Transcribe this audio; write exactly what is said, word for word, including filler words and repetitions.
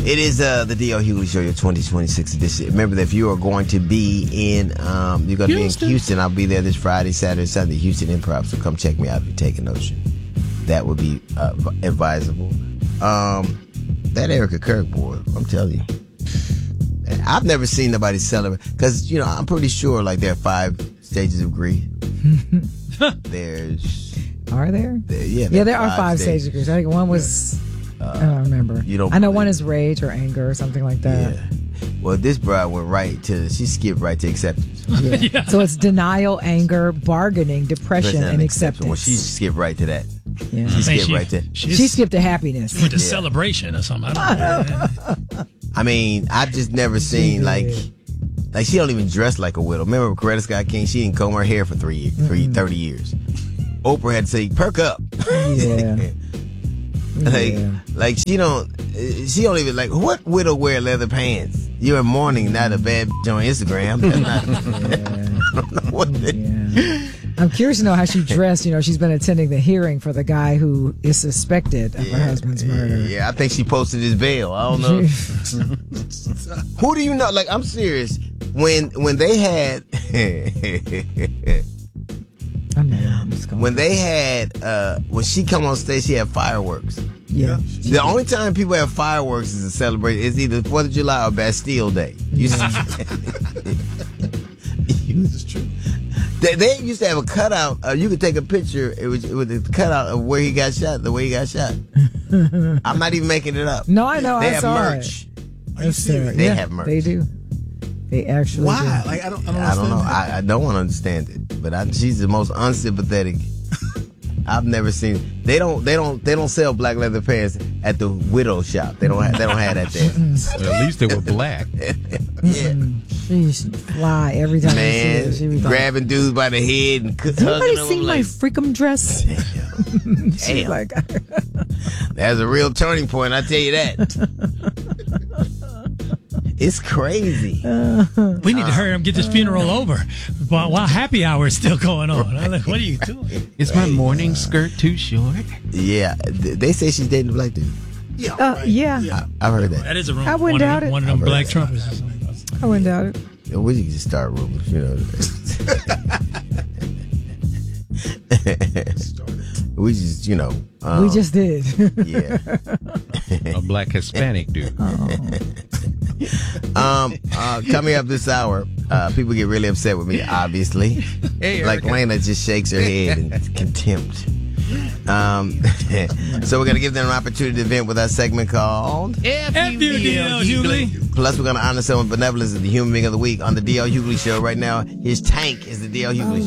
It is uh, the D L Hughley Show, your twenty twenty-six edition. Remember that if you are going to be in, um, you're going to be in Houston, I'll be there this Friday, Saturday, Sunday, Houston Improv. So come check me out if you're taking notes. That would be uh, advisable. Um, that Erica Kirk boy, I'm telling you. I've never seen nobody celebrate. Because, you know, I'm pretty sure like there are five stages of grief. There's. Are there? there yeah, yeah, there are five stages of grief. I think one was. Uh, I don't remember. You don't I know one is rage or anger or something like that. Yeah. Well, this bride went right to, she skipped right to acceptance. Yeah. yeah. So it's denial, anger, bargaining, depression, and, and acceptance. Well, she skipped right to that. Yeah. She skipped she, right to She skipped to happiness. Went to yeah. celebration or something. I don't know. I mean, I've just never seen, like, like she don't even dress like a widow. Remember Coretta Scott King? She didn't comb her hair for three, three, mm-hmm. thirty years. Oprah had to say, perk up. Yeah. Like, yeah. like she don't, she don't even like. What widow wear leather pants? You're in mourning, not a bad bitch on Instagram. That's not. Yeah. I don't know what. The, yeah. I'm curious to know how she dressed. You know, she's been attending the hearing for the guy who is suspected of yeah, her husband's murder. Yeah, I think she posted his bail. I don't know. Who do you know? Like, I'm serious. When when they had. I'm not, when they had, uh, when she come on stage, she had fireworks. Yeah. The only time people have fireworks is to celebrate is either fourth of July or Bastille Day. You yeah. This is true. They, they used to have a cutout. Uh, you could take a picture. It was with the cutout of where he got shot, the way he got shot. I'm not even making it up. No, I know. They I have saw merch. It. Are you serious? They yeah, have merch. They do. They actually Why? do. Like I don't. I don't, I don't know. that. I, I don't want to understand it. But I, she's the most unsympathetic. I've never seen. They don't. They don't. They don't sell black leather pants at the widow shop. They don't. Have, they don't have that there. Well, at least they were black. Yeah. She's fly every time. Man, you see her, she grabbing dudes by the head and Has anybody them. seen like, my freakum dress? Damn. She's like, that's a real turning point. I tell you that. It's crazy. We need to hurry up and get this funeral over while, while happy hour is still going on. I'm like, what are you doing? Is my morning skirt too short? Yeah, they say she's dating a black dude. Yeah. uh, right. yeah. yeah. I, I've heard that. That is a rumor. I wouldn't one doubt of, it. One of them I've black heard trumpets or something. I wouldn't doubt it. We can just start rumors, you know. We just, you know. Um, we just did. Yeah. A black Hispanic dude. Oh. um, uh, coming up this hour, uh, people get really upset with me, obviously. Hey, like Lena just shakes her head in contempt. Um, so we're going to give them an opportunity to vent with our segment called F U D L Hughley. Plus, we're going to honor someone benevolence of the Human Being of the Week on the D L Hughley Show. Right now, his tank is the D L Hughley Show.